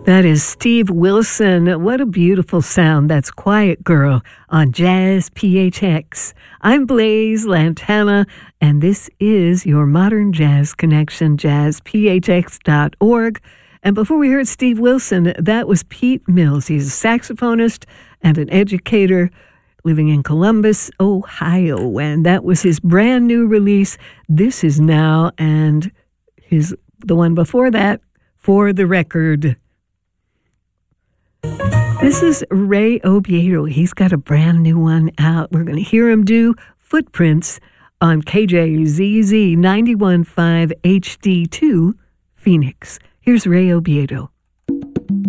That is Steve Wilson. What a beautiful sound. That's Quiet Girl on Jazz PHX. I'm Blaze Lantana, and this is your Modern Jazz Connection, jazzphx.org. And before we heard Steve Wilson, that was Pete Mills. He's a saxophonist and an educator living in Columbus, Ohio. And that was his brand new release, This Is Now, and the one before that, For the Record. This is Ray Obiedo. He's got a brand new one out. We're going to hear him do Footprints on KJZZ 91.5 HD2 Phoenix. Here's Ray Obiedo.